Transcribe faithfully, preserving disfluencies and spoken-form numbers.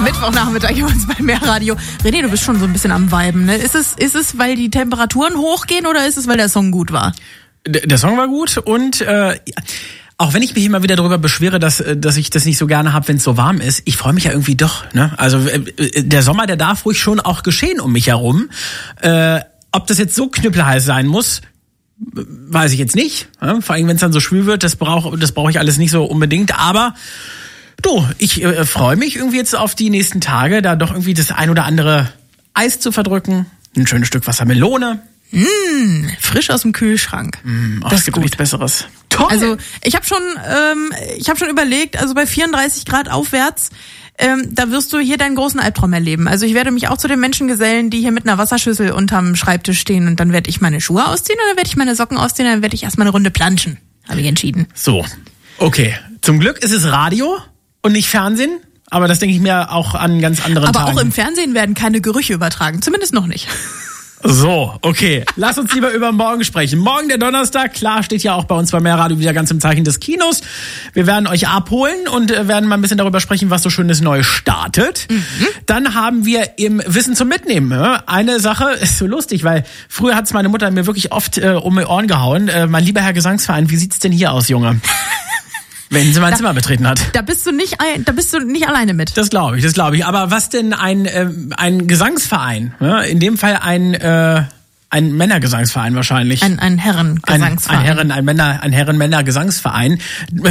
Mittwochnachmittag hier bei uns bei Mehrradio. René, du bist schon so ein bisschen am Viben, ne? Ist es, ist es, weil die Temperaturen hochgehen oder ist es, weil der Song gut war? Der, der Song war gut und äh, auch wenn ich mich immer wieder darüber beschwere, dass dass ich das nicht so gerne habe, wenn es so warm ist, ich freue mich ja irgendwie doch. Ne? Also äh, der Sommer, der darf ruhig schon auch geschehen um mich herum. Äh, ob das jetzt so knüppelheiß sein muss, weiß ich jetzt nicht. Ja? Vor allem, wenn es dann so schwül wird, das brauche das brauche ich alles nicht so unbedingt. Aber du, ich äh, freue mich irgendwie jetzt auf die nächsten Tage, da doch irgendwie das ein oder andere Eis zu verdrücken. Ein schönes Stück Wassermelone. Mmh, frisch aus dem Kühlschrank. Mm, ach, das es gibt nichts Besseres. Toll. Also ich habe schon, ähm, ich habe schon überlegt, also bei vierunddreißig Grad aufwärts, ähm, da wirst du hier deinen großen Albtraum erleben. Also ich werde mich auch zu den Menschen gesellen, die hier mit einer Wasserschüssel unterm Schreibtisch stehen und dann werde ich meine Schuhe ausziehen und dann werde ich meine Socken ausziehen und dann werde ich erstmal eine Runde planschen. Habe ich entschieden. So, okay. Zum Glück ist es Radio und nicht Fernsehen, aber das denke ich mir auch an ganz anderen aber Tagen. Aber auch im Fernsehen werden keine Gerüche übertragen, zumindest noch nicht. So, okay. Lass uns lieber über morgen sprechen. Morgen der Donnerstag, klar, steht ja auch bei uns bei Mehrradio wieder ganz im Zeichen des Kinos. Wir werden euch abholen und werden mal ein bisschen darüber sprechen, was so Schönes neu startet. Mhm. Dann haben wir im Wissen zum Mitnehmen eine Sache, ist so lustig, weil früher hat's meine Mutter mir wirklich oft äh, um die Ohren gehauen. Äh, mein lieber Herr Gesangsverein, wie sieht's denn hier aus, Junge? Wenn sie mein da, Zimmer betreten hat. Da bist du nicht, da bist du nicht alleine mit. Das glaube ich, das glaube ich. Aber was denn ein äh, ein Gesangsverein? Ja, in dem Fall ein äh, ein Männergesangsverein wahrscheinlich. Ein ein Herrengesangsverein. Ein, ein Herren, ein Männer, ein Herren-Männer-Gesangsverein.